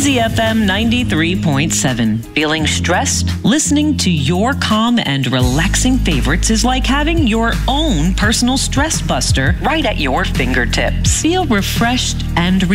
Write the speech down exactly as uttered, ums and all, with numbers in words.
Easy F M ninety-three point seven. Feeling stressed? Listening to your calm and relaxing favorites is like having your own personal stress buster right at your fingertips. Feel refreshed and